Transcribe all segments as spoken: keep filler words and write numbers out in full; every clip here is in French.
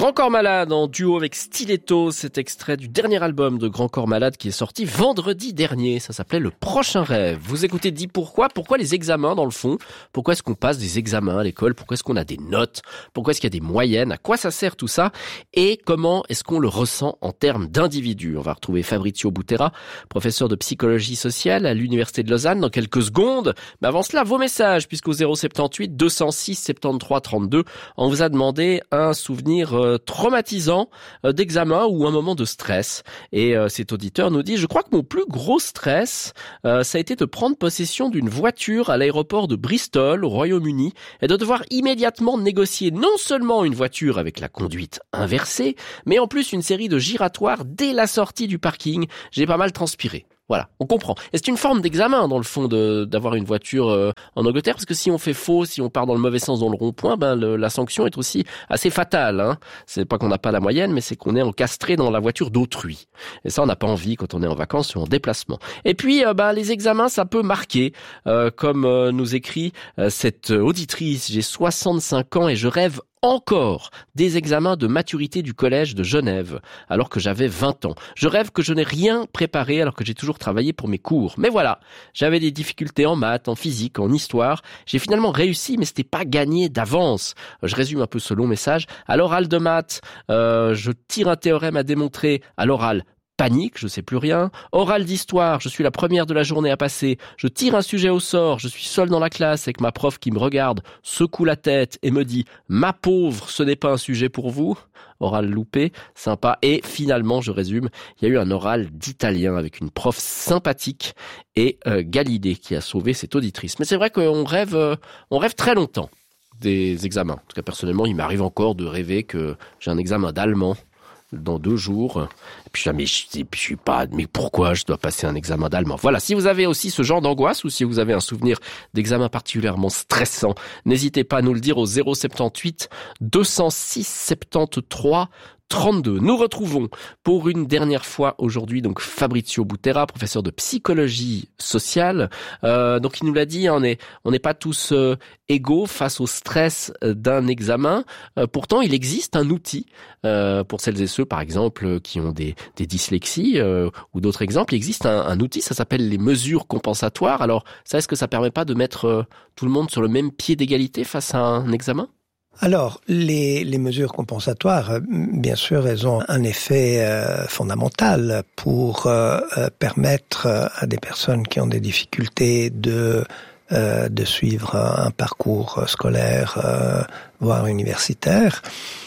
Grand Corps Malade en duo avec Stiletto, cet extrait du dernier album de Grand Corps Malade qui est sorti vendredi dernier. Ça s'appelait Le Prochain Rêve. Vous écoutez Dis Pourquoi ? Pourquoi les examens dans le fond ? Pourquoi est-ce qu'on passe des examens à l'école ? Pourquoi est-ce qu'on a des notes ? Pourquoi est-ce qu'il y a des moyennes ? À quoi ça sert tout ça ? Et comment est-ce qu'on le ressent en termes d'individus ? On va retrouver Fabrizio Butera, professeur de psychologie sociale à l'Université de Lausanne dans quelques secondes. Mais avant cela, vos messages, puisqu'au zéro soixante-dix-huit deux cent six soixante-treize trente-deux, on vous a demandé un souvenir euh, traumatisant euh, d'examen ou un moment de stress. Et euh, cet auditeur nous dit « Je crois que mon plus gros stress, euh, ça a été de prendre possession d'une voiture à l'aéroport de Bristol, au Royaume-Uni, et de devoir immédiatement négocier non seulement une voiture avec la conduite inversée, mais en plus une série de giratoires dès la sortie du parking. J'ai pas mal transpiré. » Voilà, on comprend. Et c'est une forme d'examen, dans le fond, de, d'avoir une voiture euh, en Angleterre, parce que si on fait faux, si on part dans le mauvais sens dans le rond-point, ben le, la sanction est aussi assez fatale. Hein. C'est pas qu'on n'a pas la moyenne, mais c'est qu'on est encastré dans la voiture d'autrui. Et ça, on n'a pas envie quand on est en vacances ou en déplacement. Et puis, euh, ben, les examens, ça peut marquer, euh, comme euh, nous écrit euh, cette auditrice. J'ai soixante-cinq ans et je rêve encore des examens de maturité du collège de Genève, alors que j'avais vingt ans. Je rêve que je n'ai rien préparé alors que j'ai toujours travaillé pour mes cours. Mais voilà, j'avais des difficultés en maths, en physique, en histoire. J'ai finalement réussi, mais c'était pas gagné d'avance. Je résume un peu ce long message. À l'oral de maths, euh, je tire un théorème à démontrer. À l'oral, panique, je sais plus rien. Oral d'histoire, je suis la première de la journée à passer. Je tire un sujet au sort, je suis seul dans la classe avec ma prof qui me regarde, secoue la tête et me dit « Ma pauvre, ce n'est pas un sujet pour vous ». Oral loupé, sympa. Et finalement, je résume, il y a eu un oral d'italien avec une prof sympathique et euh, Galilée qui a sauvé cette auditrice. Mais c'est vrai qu'on rêve, euh, on rêve très longtemps des examens. En tout cas, personnellement, il m'arrive encore de rêver que j'ai un examen d'allemand dans deux jours. Et puis, jamais, je, je suis pas, mais pourquoi je dois passer un examen d'allemand? Voilà. Si vous avez aussi ce genre d'angoisse ou si vous avez un souvenir d'examen particulièrement stressant, n'hésitez pas à nous le dire au zéro soixante-dix-huit deux cent six soixante-treize trente-deux. Nous retrouvons pour une dernière fois aujourd'hui donc Fabrizio Butera, professeur de psychologie sociale. Euh, donc il nous l'a dit, on est on n'est pas tous euh, égaux face au stress d'un examen. Euh, pourtant, il existe un outil euh, pour celles et ceux, par exemple, qui ont des des dyslexies euh, ou d'autres exemples. Il existe un, un outil, ça s'appelle les mesures compensatoires. Alors, ça, est-ce que ça permet pas de mettre euh, tout le monde sur le même pied d'égalité face à un examen ? Alors, les, les mesures compensatoires, bien sûr, elles ont un effet euh, fondamental pour euh, permettre à des personnes qui ont des difficultés de euh, de suivre un parcours scolaire, euh, voire universitaire.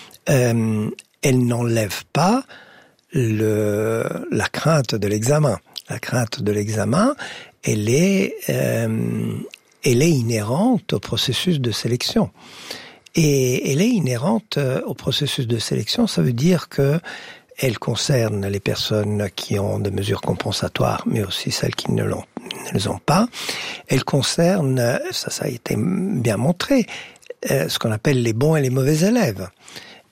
Euh, elles n'enlèvent pas le la crainte de l'examen. La crainte de l'examen, elle est euh, elle est inhérente au processus de sélection. Et elle est inhérente au processus de sélection, ça veut dire que elle concerne les personnes qui ont des mesures compensatoires, mais aussi celles qui ne, l'ont, ne les ont pas. Elle concerne, ça, ça a été bien montré, euh, ce qu'on appelle les bons et les mauvais élèves. Pourquoi ?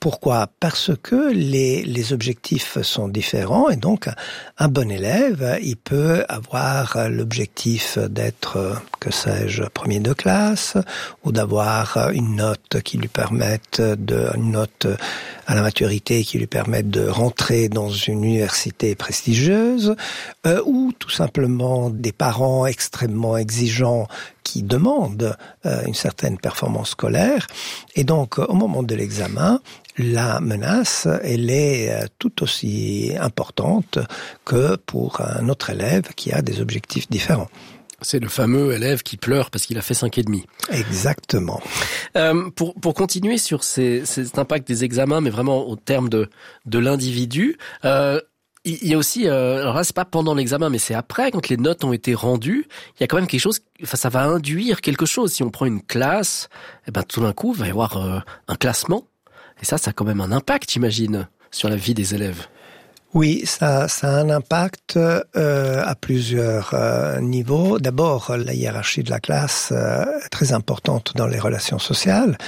Parce que les, les objectifs sont différents et donc un bon élève, il peut avoir l'objectif d'être, que sais-je, premier de classe ou d'avoir une note qui lui permette de, une note à la maturité qui lui permette de rentrer dans une université prestigieuse euh, ou tout simplement des parents extrêmement exigeants qui demandent euh, une certaine performance scolaire. Et donc, au moment de l'examen, la menace, elle est euh, tout aussi importante que pour un autre élève qui a des objectifs différents. C'est le fameux élève qui pleure parce qu'il a fait cinq et demi. Exactement. Euh, pour pour continuer sur ces, cet impact des examens, mais vraiment au terme de de l'individu, euh, il y a aussi, euh, alors là c'est pas pendant l'examen, mais c'est après, quand les notes ont été rendues, il y a quand même quelque chose. Enfin, ça va induire quelque chose. Si on prend une classe, eh ben tout d'un coup, il va y avoir euh, un classement, et ça, ça a quand même un impact, j'imagine, sur la vie des élèves. Oui, ça, ça a un impact euh, à plusieurs euh, niveaux. D'abord, la hiérarchie de la classe euh, est très importante dans les relations sociales.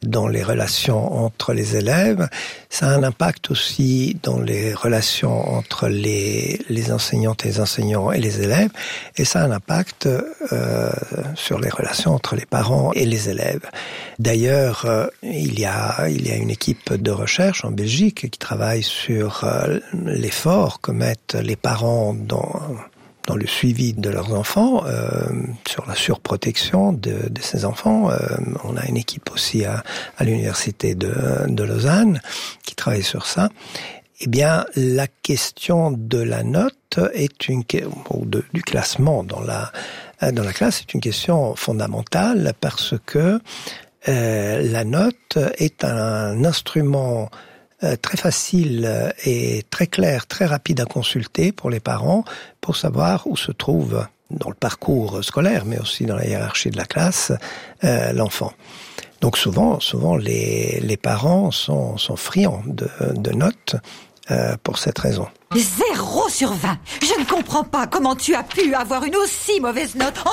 dans les relations entre les élèves, ça a un impact aussi dans les relations entre les, les enseignantes et les enseignants et les élèves, et ça a un impact euh, sur les relations entre les parents et les élèves. D'ailleurs, euh, il y a, il y a une équipe de recherche en Belgique qui travaille sur euh, l'effort que mettent les parents dans... dans le suivi de leurs enfants, euh, sur la surprotection de, de ces enfants. Euh, on a une équipe aussi à, à l'université de, de Lausanne qui travaille sur ça. Eh bien, la question de la note est une, ou de, du classement dans la, dans la classe est une question fondamentale parce que euh, la note est un instrument très facile et très clair, très rapide à consulter pour les parents pour savoir où se trouve dans le parcours scolaire, mais aussi dans la hiérarchie de la classe, euh, l'enfant. Donc souvent, souvent les, les parents sont, sont friands de, de notes euh, pour cette raison. Zéro sur vingt. Je ne comprends pas comment tu as pu avoir une aussi mauvaise note en